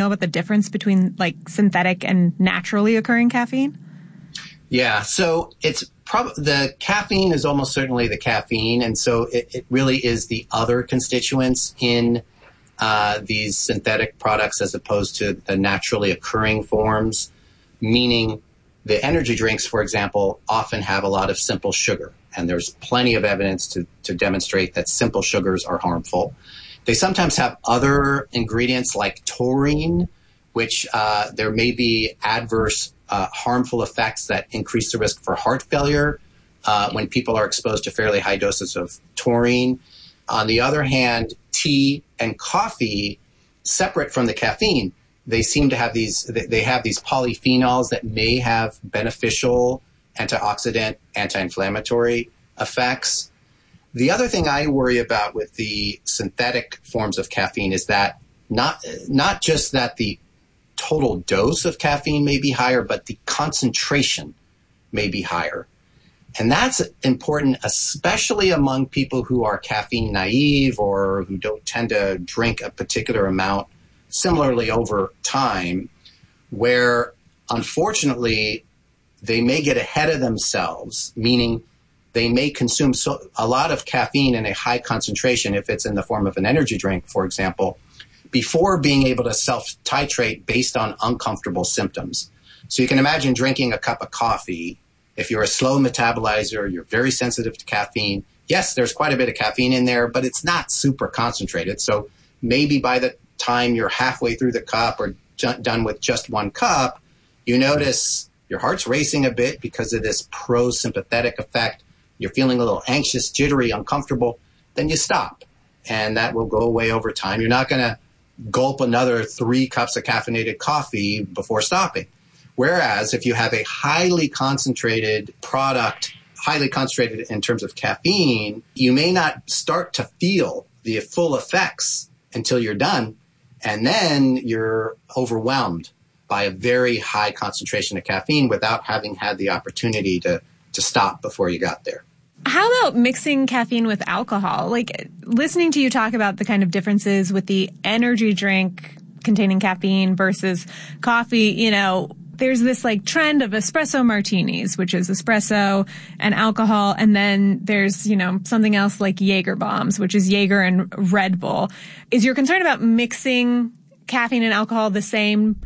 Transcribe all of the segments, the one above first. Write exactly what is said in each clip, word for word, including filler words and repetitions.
about the difference between like synthetic and naturally occurring caffeine? Yeah, so it's prob- the caffeine is almost certainly the caffeine, and so it, it really is the other constituents in uh, these synthetic products as opposed to the naturally occurring forms, meaning the energy drinks, for example, often have a lot of simple sugar, and there's plenty of evidence to, to demonstrate that simple sugars are harmful. They sometimes have other ingredients like taurine, which uh, there may be adverse uh, harmful effects that increase the risk for heart failure uh, when people are exposed to fairly high doses of taurine. On the other hand, tea and coffee, separate from the caffeine, they seem to have these, they have these polyphenols that may have beneficial antioxidant, anti-inflammatory effects. The other thing I worry about with the synthetic forms of caffeine is that not, not just that the total dose of caffeine may be higher, but the concentration may be higher. And that's important, especially among people who are caffeine naive or who don't tend to drink a particular amount similarly over time, where unfortunately they may get ahead of themselves, meaning they may consume so, a lot of caffeine in a high concentration, if it's in the form of an energy drink, for example, before being able to self-titrate based on uncomfortable symptoms. So you can imagine drinking a cup of coffee. If you're a slow metabolizer, you're very sensitive to caffeine. Yes, there's quite a bit of caffeine in there, but it's not super concentrated. So maybe by the time you're halfway through the cup or ju- done with just one cup, you notice your heart's racing a bit because of this pro-sympathetic effect. You're feeling a little anxious, jittery, uncomfortable. Then you stop, and that will go away over time. You're not going to gulp another three cups of caffeinated coffee before stopping. Whereas if you have a highly concentrated product, highly concentrated in terms of caffeine, you may not start to feel the full effects until you're done. And then you're overwhelmed by a very high concentration of caffeine without having had the opportunity to, to stop before you got there. How about mixing caffeine with alcohol? Like, listening to you talk about the kind of differences with the energy drink containing caffeine versus coffee, you know, there's this like trend of espresso martinis, which is espresso and alcohol. And then there's, you know, something else like Jaeger bombs, which is Jaeger and Red Bull. Is your concern about mixing caffeine and alcohol the same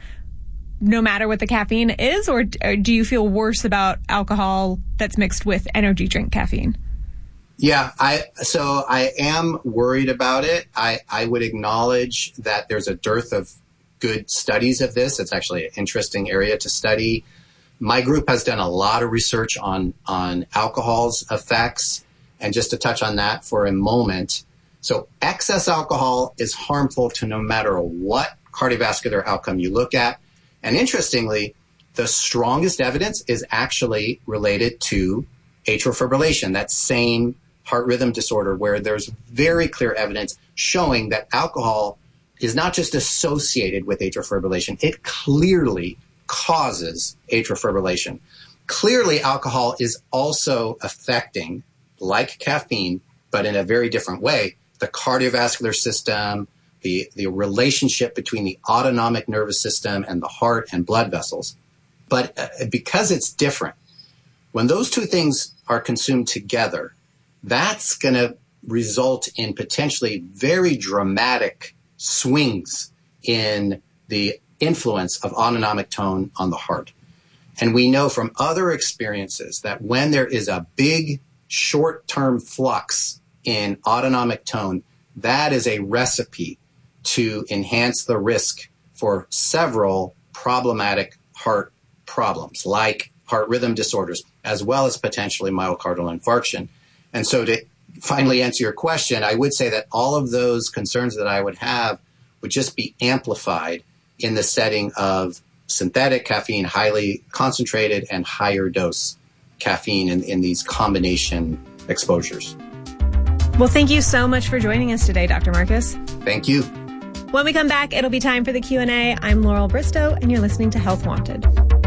no matter what the caffeine is, or, or do you feel worse about alcohol that's mixed with energy drink caffeine? Yeah, I so I am worried about it. I, I would acknowledge that there's a dearth of good studies of this. It's actually an interesting area to study. My group has done a lot of research on, on alcohol's effects. And just to touch on that for a moment. So excess alcohol is harmful to no matter what cardiovascular outcome you look at. And interestingly, the strongest evidence is actually related to atrial fibrillation, that same heart rhythm disorder where there's very clear evidence showing that alcohol is not just associated with atrial fibrillation, it clearly causes atrial fibrillation. Clearly, alcohol is also affecting, like caffeine, but in a very different way, the cardiovascular system, the, the relationship between the autonomic nervous system and the heart and blood vessels. But uh, because it's different, when those two things are consumed together, that's going to result in potentially very dramatic swings in the influence of autonomic tone on the heart. And we know from other experiences that when there is a big short-term flux in autonomic tone, that is a recipe to enhance the risk for several problematic heart problems, like heart rhythm disorders, as well as potentially myocardial infarction. And so to finally answer your question, I would say that all of those concerns that I would have would just be amplified in the setting of synthetic caffeine, highly concentrated and higher dose caffeine in, in these combination exposures. Well, thank you so much for joining us today, Doctor Marcus. Thank you. When we come back, it'll be time for the Q and A. I'm Laurel Bristow, and you're listening to Health Wanted.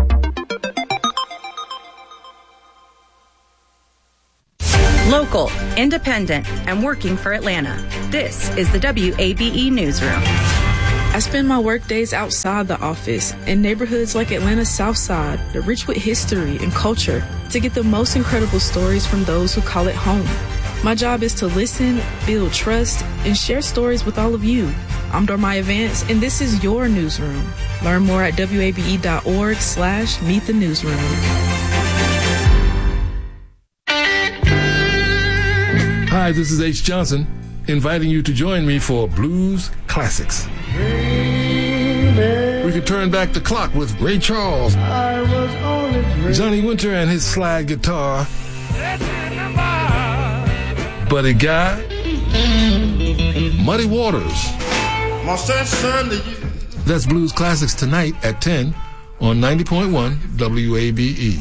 Local, independent, and working for Atlanta. This is the W A B E Newsroom. I spend my work days outside the office in neighborhoods like Atlanta's South Side, that rich with history and culture, to get the most incredible stories from those who call it home. My job is to listen, build trust, and share stories with all of you. I'm Dormaya Vance, and this is your newsroom. Learn more at wabe.org slash meet the newsroom. Hi, this is H. Johnson, inviting you to join me for Blues Classics. We could turn back the clock with Ray Charles, Johnny Winter and his slide guitar, Buddy Guy, Muddy Waters. That's Blues Classics tonight at ten on ninety point one W A B E.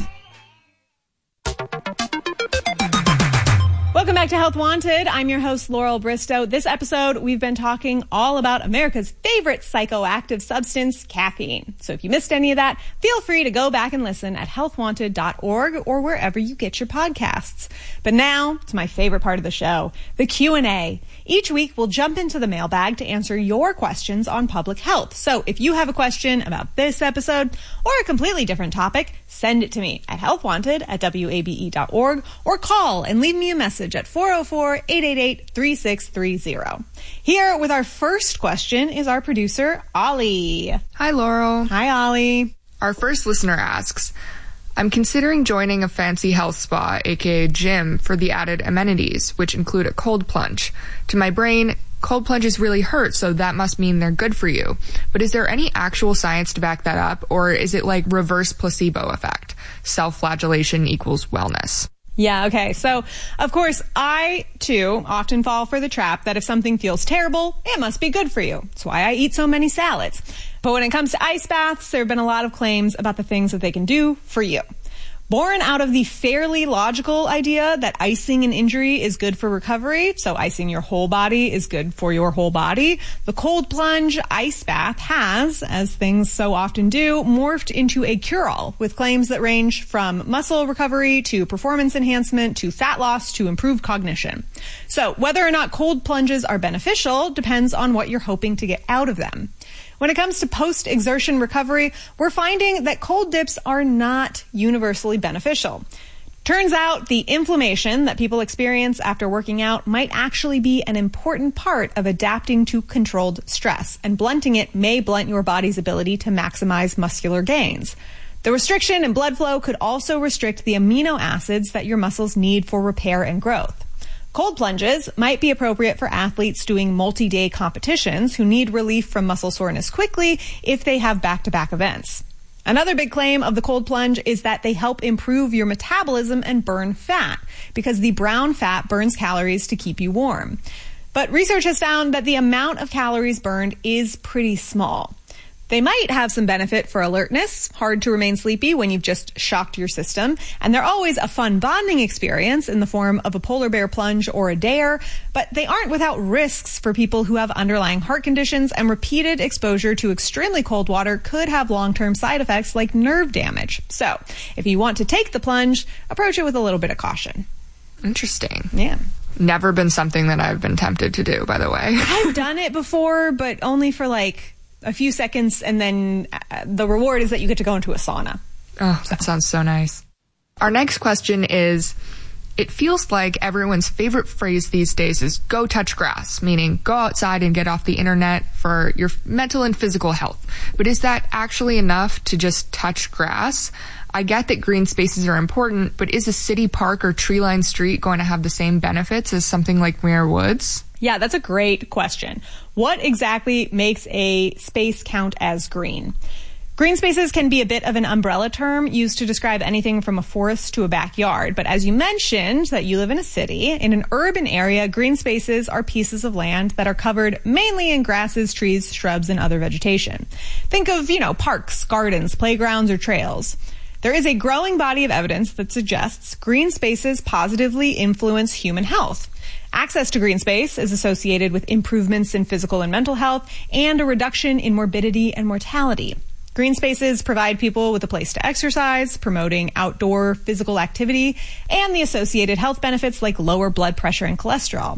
Welcome back to Health Wanted. I'm your host, Laurel Bristow. This episode, we've been talking all about America's favorite psychoactive substance, caffeine. So if you missed any of that, feel free to go back and listen at health wanted dot org or wherever you get your podcasts. But now to my favorite part of the show, the Q and A. Each week, we'll jump into the mailbag to answer your questions on public health. So if you have a question about this episode or a completely different topic, send it to me at health wanted at W A B E dot org or call and leave me a message at four oh four, eight eight eight, three six three zero. Here with our first question is our producer, Ollie. Hi, Laurel. Hi, Ollie. Our first listener asks, I'm considering joining a fancy health spa, aka gym, for the added amenities, which include a cold plunge. To my brain, cold plunges really hurt, so that must mean they're good for you. But is there any actual science to back that up, or is it like reverse placebo effect? Self-flagellation equals wellness. Yeah, okay. So, of course, I, too, often fall for the trap that if something feels terrible, it must be good for you. That's why I eat so many salads. But when it comes to ice baths, there have been a lot of claims about the things that they can do for you. Born out of the fairly logical idea that icing an injury is good for recovery, so icing your whole body is good for your whole body, the cold plunge ice bath has, as things so often do, morphed into a cure-all with claims that range from muscle recovery to performance enhancement to fat loss to improved cognition. So whether or not cold plunges are beneficial depends on what you're hoping to get out of them. When it comes to post-exertion recovery, we're finding that cold dips are not universally beneficial. Turns out the inflammation that people experience after working out might actually be an important part of adapting to controlled stress, and blunting it may blunt your body's ability to maximize muscular gains. The restriction in blood flow could also restrict the amino acids that your muscles need for repair and growth. Cold plunges might be appropriate for athletes doing multi-day competitions who need relief from muscle soreness quickly if they have back-to-back events. Another big claim of the cold plunge is that they help improve your metabolism and burn fat, because the brown fat burns calories to keep you warm. But research has found that the amount of calories burned is pretty small. They might have some benefit for alertness, hard to remain sleepy when you've just shocked your system, and they're always a fun bonding experience in the form of a polar bear plunge or a dare, but they aren't without risks for people who have underlying heart conditions, and repeated exposure to extremely cold water could have long-term side effects like nerve damage. So, if you want to take the plunge, approach it with a little bit of caution. Interesting. Yeah. Never been something that I've been tempted to do, by the way. I've done it before, but only for like a few seconds, and then uh, the reward is that you get to go into a sauna. Oh, that sounds so nice. Our next question is, it feels like everyone's favorite phrase these days is go touch grass, meaning go outside and get off the internet for your mental and physical health. But is that actually enough to just touch grass? I get that green spaces are important, but is a city park or tree-lined street going to have the same benefits as something like Muir Woods? Yeah, that's a great question. What exactly makes a space count as green? Green spaces can be a bit of an umbrella term used to describe anything from a forest to a backyard. But as you mentioned that you live in a city, in an urban area, green spaces are pieces of land that are covered mainly in grasses, trees, shrubs, and other vegetation. Think of, you know, parks, gardens, playgrounds, or trails. There is a growing body of evidence that suggests green spaces positively influence human health. Access to green space is associated with improvements in physical and mental health and a reduction in morbidity and mortality. Green spaces provide people with a place to exercise, promoting outdoor physical activity, and the associated health benefits like lower blood pressure and cholesterol.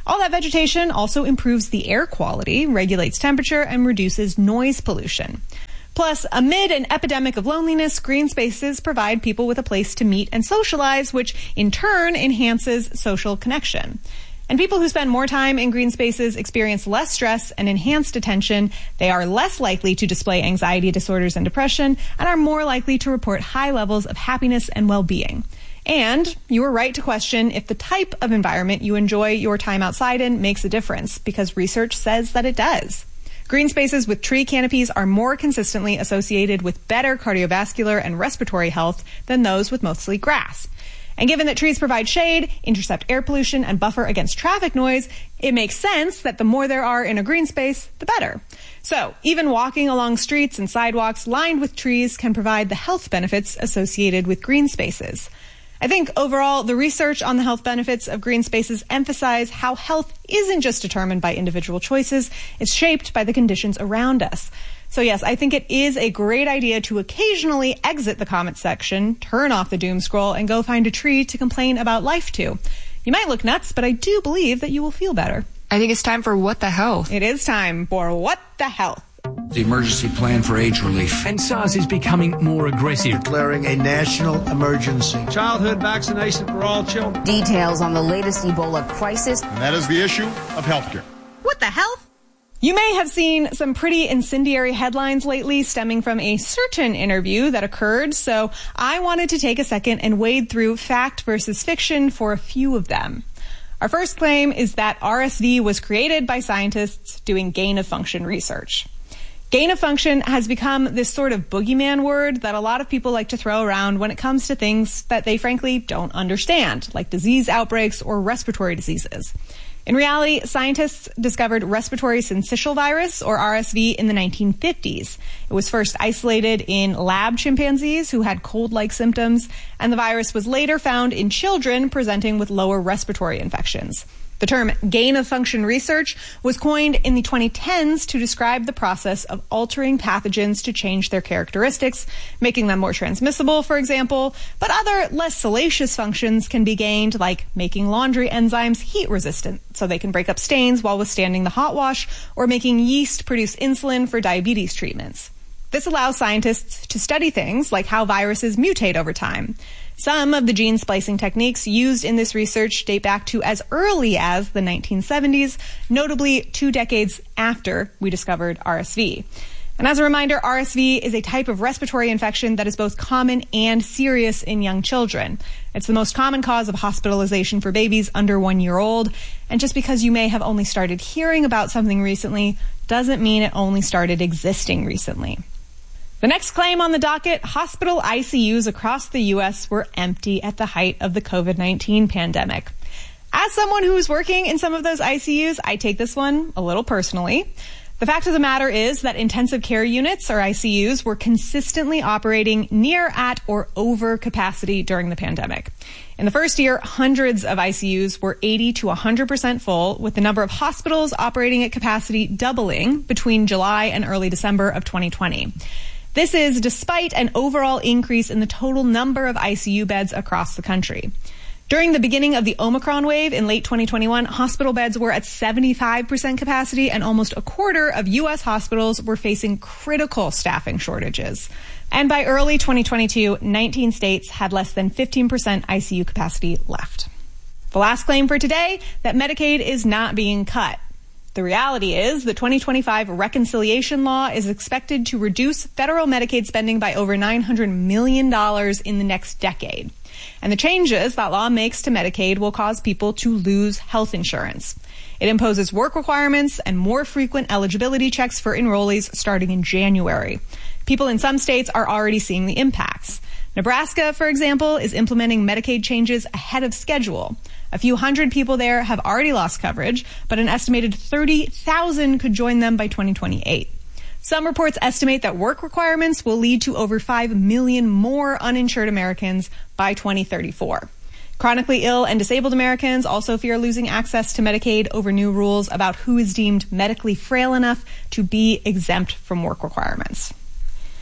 All that vegetation also improves the air quality, regulates temperature, and reduces noise pollution. Plus, amid an epidemic of loneliness, green spaces provide people with a place to meet and socialize, which in turn enhances social connection. And people who spend more time in green spaces experience less stress and enhanced attention. They are less likely to display anxiety disorders and depression, and are more likely to report high levels of happiness and well-being. And you were right to question if the type of environment you enjoy your time outside in makes a difference, because research says that it does. Green spaces with tree canopies are more consistently associated with better cardiovascular and respiratory health than those with mostly grass. And given that trees provide shade, intercept air pollution, and buffer against traffic noise, it makes sense that the more there are in a green space, the better. So, even walking along streets and sidewalks lined with trees can provide the health benefits associated with green spaces. I think overall, the research on the health benefits of green spaces emphasize how health isn't just determined by individual choices, it's shaped by the conditions around us. So yes, I think it is a great idea to occasionally exit the comment section, turn off the doom scroll, and go find a tree to complain about life to. You might look nuts, but I do believe that you will feel better. I think it's time for What the Health. It is time for What the Health. The emergency plan for AIDS relief. And SARS is becoming more aggressive. Declaring a national emergency. Childhood vaccination for all children. Details on the latest Ebola crisis. And that is the issue of healthcare. What the health? You may have seen some pretty incendiary headlines lately stemming from a certain interview that occurred, so I wanted to take a second and wade through fact versus fiction for a few of them. Our first claim is that R S V was created by scientists doing gain-of-function research. Gain-of-function has become this sort of boogeyman word that a lot of people like to throw around when it comes to things that they frankly don't understand, like disease outbreaks or respiratory diseases. In reality, scientists discovered respiratory syncytial virus, or R S V, in the nineteen fifties. It was first isolated in lab chimpanzees who had cold-like symptoms, and the virus was later found in children presenting with lower respiratory infections. The term gain-of-function research was coined in the twenty tens to describe the process of altering pathogens to change their characteristics, making them more transmissible, for example, but other less salacious functions can be gained, like making laundry enzymes heat-resistant so they can break up stains while withstanding the hot wash, or making yeast produce insulin for diabetes treatments. This allows scientists to study things like how viruses mutate over time. Some of the gene splicing techniques used in this research date back to as early as the nineteen seventies, notably two decades after we discovered R S V. And as a reminder, R S V is a type of respiratory infection that is both common and serious in young children. It's the most common cause of hospitalization for babies under one year old. And just because you may have only started hearing about something recently doesn't mean it only started existing recently. The next claim on the docket, hospital I C Us across the U S were empty at the height of the COVID nineteen pandemic. As someone who's working in some of those I C Us, I take this one a little personally. The fact of the matter is that intensive care units, or I C Us, were consistently operating near, at, or over capacity during the pandemic. In the first year, hundreds of I C Us were eighty to one hundred percent full, with the number of hospitals operating at capacity doubling between July and early December of twenty twenty. This is despite an overall increase in the total number of I C U beds across the country. During the beginning of the Omicron wave in late twenty twenty-one, hospital beds were at seventy-five percent capacity, and almost a quarter of U S hospitals were facing critical staffing shortages. And by early twenty twenty-two, nineteen states had less than fifteen percent I C U capacity left. The last claim for today, that Medicaid is not being cut. The reality is the twenty twenty-five reconciliation law is expected to reduce federal Medicaid spending by over nine hundred million dollars in the next decade. And the changes that law makes to Medicaid will cause people to lose health insurance. It imposes work requirements and more frequent eligibility checks for enrollees starting in January. People in some states are already seeing the impacts. Nebraska, for example, is implementing Medicaid changes ahead of schedule. A few hundred people there have already lost coverage, but an estimated thirty thousand could join them by twenty twenty-eight. Some reports estimate that work requirements will lead to over five million more uninsured Americans by twenty thirty-four. Chronically ill and disabled Americans also fear losing access to Medicaid over new rules about who is deemed medically frail enough to be exempt from work requirements.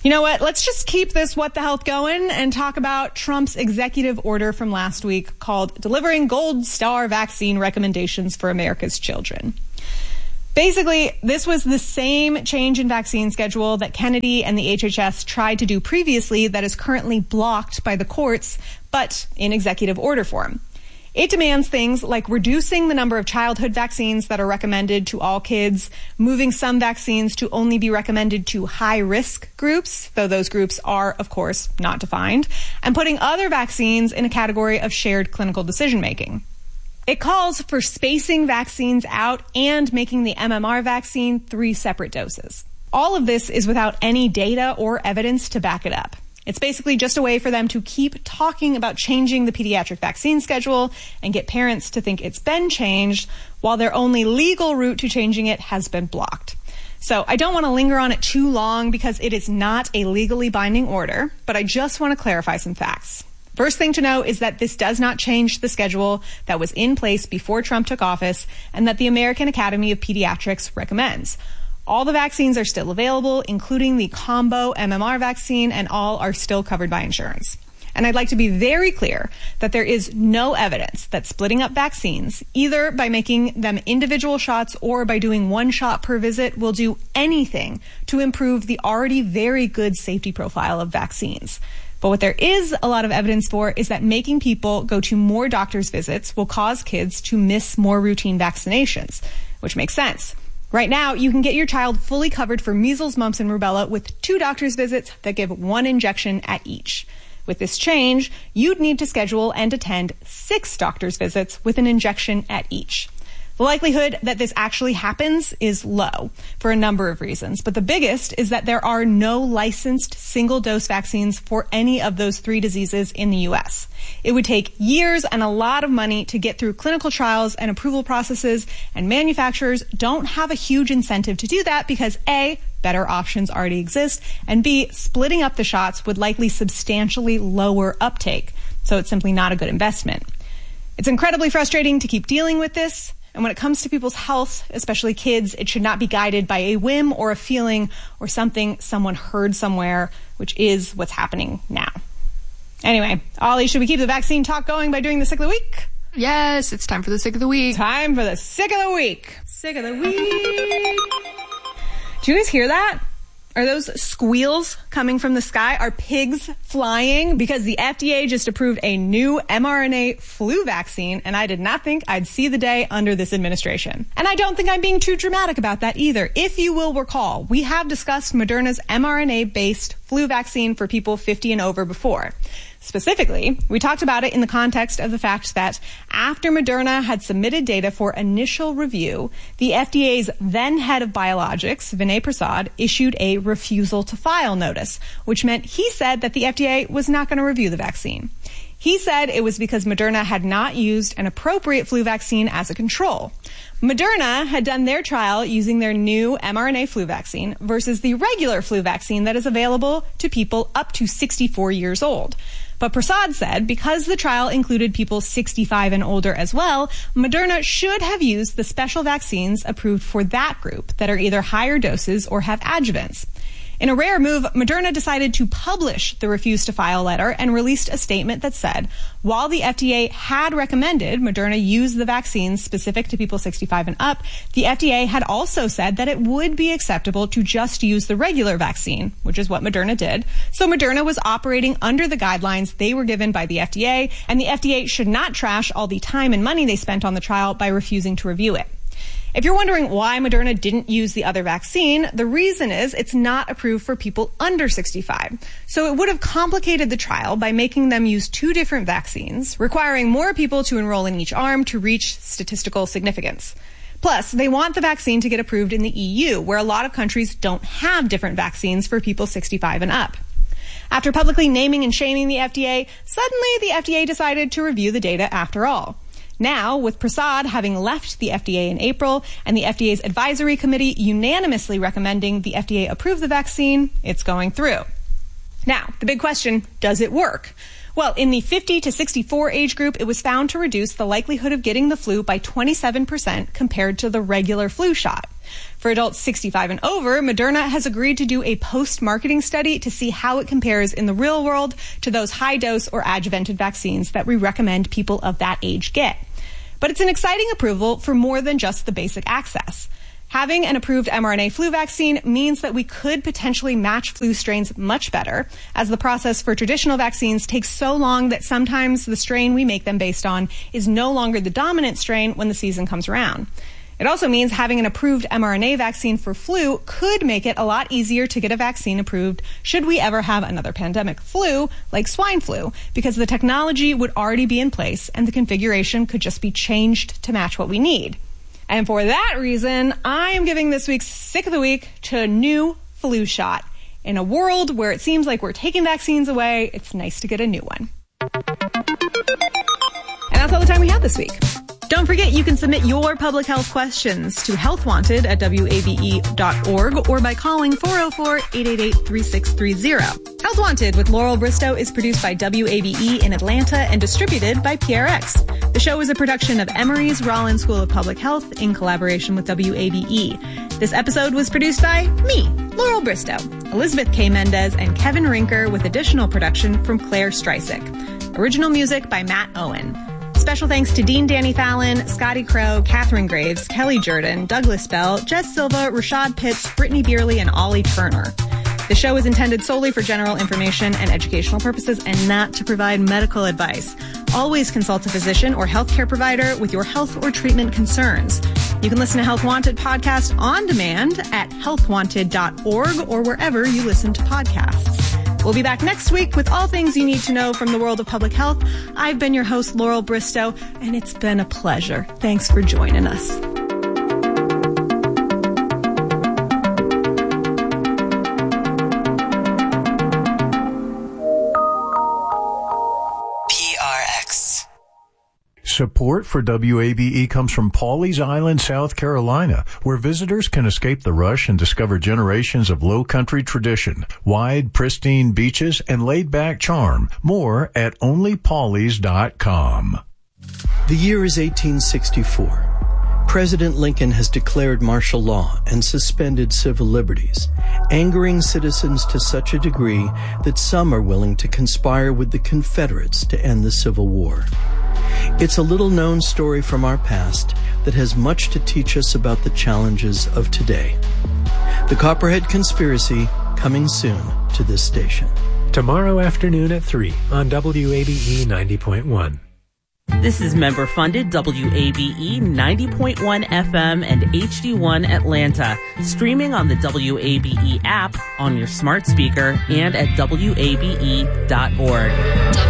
You know what? Let's just keep this What the Health going and talk about Trump's executive order from last week called Delivering Gold Star Vaccine Recommendations for America's Children. Basically, this was the same change in vaccine schedule that Kennedy and the H H S tried to do previously that is currently blocked by the courts, but in executive order form. It demands things like reducing the number of childhood vaccines that are recommended to all kids, moving some vaccines to only be recommended to high-risk groups, though those groups are, of course, not defined, and putting other vaccines in a category of shared clinical decision-making. It calls for spacing vaccines out and making the M M R vaccine three separate doses. All of this is without any data or evidence to back it up. It's basically just a way for them to keep talking about changing the pediatric vaccine schedule and get parents to think it's been changed while their only legal route to changing it has been blocked. So I don't want to linger on it too long because it is not a legally binding order, but I just want to clarify some facts. First thing to know is that this does not change the schedule that was in place before Trump took office and that the American Academy of Pediatrics recommends. All the vaccines are still available, including the combo M M R vaccine, and all are still covered by insurance. And I'd like to be very clear that there is no evidence that splitting up vaccines, either by making them individual shots or by doing one shot per visit, will do anything to improve the already very good safety profile of vaccines. But what there is a lot of evidence for is that making people go to more doctor's visits will cause kids to miss more routine vaccinations, which makes sense. Right now, you can get your child fully covered for measles, mumps, and rubella with two doctor's visits that give one injection at each. With this change, you'd need to schedule and attend six doctor's visits with an injection at each. The likelihood that this actually happens is low for a number of reasons, but the biggest is that there are no licensed single-dose vaccines for any of those three diseases in the U S. It would take years and a lot of money to get through clinical trials and approval processes, and manufacturers don't have a huge incentive to do that because A, better options already exist, and B, splitting up the shots would likely substantially lower uptake, so it's simply not a good investment. It's incredibly frustrating to keep dealing with this. And when it comes to people's health, especially kids, it should not be guided by a whim or a feeling or something someone heard somewhere, which is what's happening now. Anyway, Ollie, should we keep the vaccine talk going by doing the Sick of the Week? Yes, it's time for the Sick of the Week. Time for the Sick of the Week. Sick of the Week. Do you guys hear that? Are those squeals coming from the sky? Are pigs flying? Because the F D A just approved a new mRNA flu vaccine, and I did not think I'd see the day under this administration. And I don't think I'm being too dramatic about that either. If you will recall, we have discussed Moderna's mRNA-based flu vaccine for people fifty and over before. Specifically, we talked about it in the context of the fact that after Moderna had submitted data for initial review, the F D A's then head of biologics, Vinay Prasad, issued a refusal to file notice, which meant he said that the F D A was not going to review the vaccine. He said it was because Moderna had not used an appropriate flu vaccine as a control. Moderna had done their trial using their new mRNA flu vaccine versus the regular flu vaccine that is available to people up to sixty-four years old. But Prasad said because the trial included people sixty-five and older as well, Moderna should have used the special vaccines approved for that group that are either higher doses or have adjuvants. In a rare move, Moderna decided to publish the refuse to file letter and released a statement that said, while the F D A had recommended Moderna use the vaccines specific to people sixty-five and up, the F D A had also said that it would be acceptable to just use the regular vaccine, which is what Moderna did. So Moderna was operating under the guidelines they were given by the F D A, and the F D A should not trash all the time and money they spent on the trial by refusing to review it. If you're wondering why Moderna didn't use the other vaccine, the reason is it's not approved for people under sixty-five. So it would have complicated the trial by making them use two different vaccines, requiring more people to enroll in each arm to reach statistical significance. Plus, they want the vaccine to get approved in the E U, where a lot of countries don't have different vaccines for people sixty-five and up. After publicly naming and shaming the F D A, suddenly the F D A decided to review the data after all. Now, with Prasad having left the F D A in April and the F D A's advisory committee unanimously recommending the F D A approve the vaccine, it's going through. Now, the big question, does it work? Well, in the fifty to sixty-four age group, it was found to reduce the likelihood of getting the flu by twenty-seven percent compared to the regular flu shot. For adults sixty-five and over, Moderna has agreed to do a post-marketing study to see how it compares in the real world to those high-dose or adjuvanted vaccines that we recommend people of that age get. But it's an exciting approval for more than just the basic access. Having an approved mRNA flu vaccine means that we could potentially match flu strains much better, as the process for traditional vaccines takes so long that sometimes the strain we make them based on is no longer the dominant strain when the season comes around. It also means having an approved mRNA vaccine for flu could make it a lot easier to get a vaccine approved should we ever have another pandemic flu, like swine flu, because the technology would already be in place and the configuration could just be changed to match what we need. And for that reason, I am giving this week's Sick of the Week to a new flu shot. In a world where it seems like we're taking vaccines away, it's nice to get a new one. And that's all the time we have this week. Don't forget you can submit your public health questions to Health Wanted at W A B E dot org or by calling four oh four, eight eight eight, three six three oh. Health Wanted with Laurel Bristow is produced by W A B E in Atlanta and distributed by P R X. The show is a production of Emory's Rollins School of Public Health in collaboration with W A B E. This episode was produced by me, Laurel Bristow, Elizabeth K. Mendez, and Kevin Rinker with additional production from Claire Streisick. Original music by Matt Owen. Special thanks to Dean Danny Fallon, Scotty Crow, Catherine Graves, Kelly Jordan, Douglas Bell, Jess Silva, Rashad Pitts, Brittany Beerley, and Ollie Turner. The show is intended solely for general information and educational purposes and not to provide medical advice. Always consult a physician or healthcare provider with your health or treatment concerns. You can listen to Health Wanted podcast on demand at health wanted dot org or wherever you listen to podcasts. We'll be back next week with all things you need to know from the world of public health. I've been your host, Laurel Bristow, and it's been a pleasure. Thanks for joining us. P R X. Support for W A B E comes from Pawleys Island, South Carolina, where visitors can escape the rush and discover generations of low country tradition, wide, pristine beaches, and laid-back charm. More at only pawleys dot com. The year is eighteen sixty-four. President Lincoln has declared martial law and suspended civil liberties, angering citizens to such a degree that some are willing to conspire with the Confederates to end the Civil War. It's a little-known story from our past that has much to teach us about the challenges of today. The Copperhead Conspiracy, coming soon to this station. Tomorrow afternoon at three on W A B E ninety point one. This is member-funded W A B E ninety point one F M and H D one Atlanta, streaming on the W A B E app, on your smart speaker, and at W A B E dot org.